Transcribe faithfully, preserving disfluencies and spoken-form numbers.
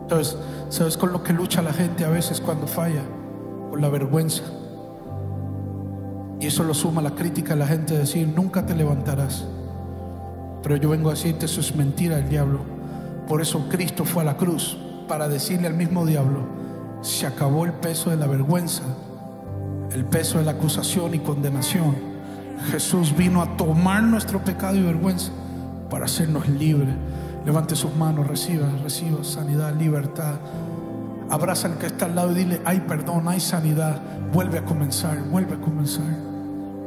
Entonces, ¿sabes con lo que lucha la gente a veces cuando falla? Con la vergüenza. Y eso lo suma la crítica de la gente, decir, nunca te levantarás. Pero yo vengo a decirte, eso es mentira del diablo. Por eso Cristo fue a la cruz, para decirle al mismo diablo, se acabó el peso de la vergüenza, el peso de la acusación y condenación. Jesús vino a tomar nuestro pecado y vergüenza para hacernos libres. Levante sus manos, reciba, reciba sanidad, libertad. Abraza al que está al lado y dile, hay perdón, hay sanidad. Vuelve a comenzar, vuelve a comenzar.